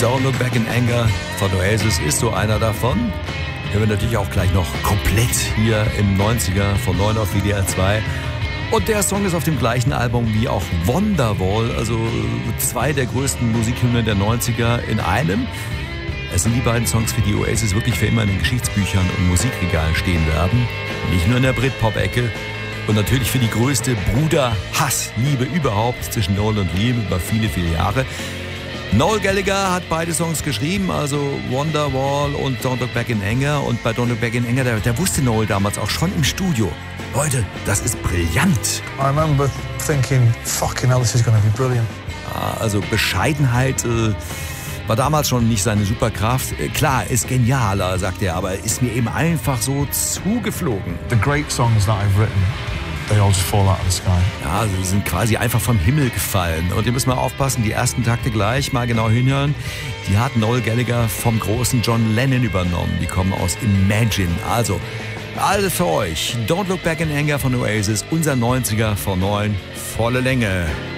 Don't Look Back in Anger von Oasis ist so einer davon. Hören wir natürlich auch gleich noch komplett hier im 90er von 9 auf WDR 2. Und der Song ist auf dem gleichen Album wie auch Wonderwall, also zwei der größten Musikhymnen der 90er in einem. Es sind die beiden Songs, für die Oasis wirklich für immer in den Geschichtsbüchern und Musikregalen stehen werden. Nicht nur in der Britpop-Ecke. Und natürlich für die größte Bruder-Hass-Liebe überhaupt zwischen Noel und Liam über viele, viele Jahre. Noel Gallagher hat beide Songs geschrieben, also Wonderwall und Don't Look Back in Anger. Und bei Don't Look Back in Anger, da wusste Noel damals auch schon im Studio: Leute, das ist brillant. I remember thinking, fucking hell, this is going to be brilliant. Ja, also Bescheidenheit war damals schon nicht seine Superkraft. Klar, ist genialer, sagt er, aber ist mir eben einfach so zugeflogen. The great songs that I've written, they all just fall out of the sky. Ja, sie sind quasi einfach vom Himmel gefallen. Und ihr müsst mal aufpassen, die ersten Takte gleich, mal genau hinhören. Die hat Noel Gallagher vom großen John Lennon übernommen. Die kommen aus Imagine. Also für euch. Don't Look Back in Anger von Oasis, unser 90er von 9, volle Länge.